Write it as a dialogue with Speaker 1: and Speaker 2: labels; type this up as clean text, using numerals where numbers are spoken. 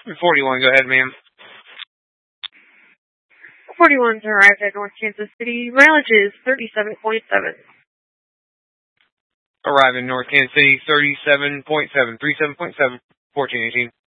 Speaker 1: 41, go ahead, ma'am.
Speaker 2: 41's arrived at North Kansas City. Mileage is 37.7.
Speaker 1: Arrive in North Kansas City, 37.7, 37.7, 1418.